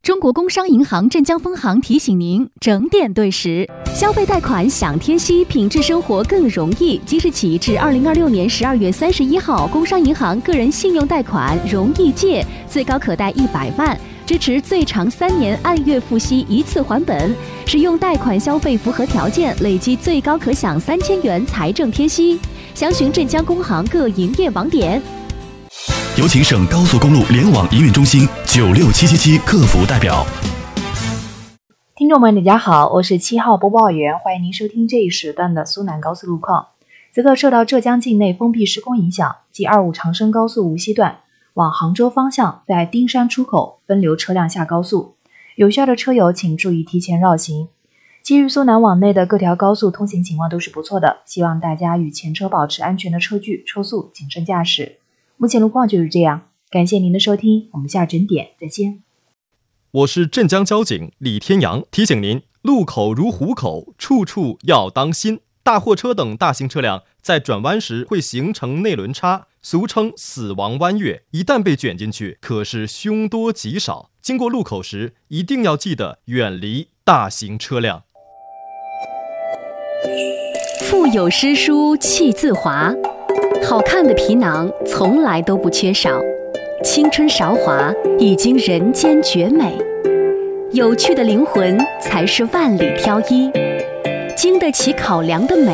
中国工商银行镇江分行提醒您整点对时，消费贷款享贴息，品质生活更容易。即日起至2026年12月31号，工商银行个人信用贷款容易借，最高可贷100万，支持最长3年按月付息一次还本。使用贷款消费符合条件，累计最高可享3000元财政贴息。详询镇江工行各营业网点。 有请省高速公路联网营运中心96777客服代表。 听众们大家好，我是7号播报员，欢迎您收听这一时段的苏南高速路况。此刻受到浙江境内封闭施工影响，G25长深高速无锡段往杭州方向在丁山出口分流车辆下高速，有需要的车友请注意提前绕行。基于苏南往内的各条高速通行情况都是不错的，希望大家与前车保持安全的车距、车速，谨慎驾驶。目前路况就是这样，感谢您的收听，我们下整点再见。 我是镇江交警李天阳，提醒您，路口如虎口，处处要当心。大货车等大型车辆在转弯时会形成内轮差，俗称死亡弯月，一旦被卷进去，可是凶多吉少。经过路口时，一定要记得远离大型车辆。 腹有诗书气自华，好看的皮囊从来都不缺少，青春韶华已经人间绝美，有趣的灵魂才是万里挑一，经得起考量的美。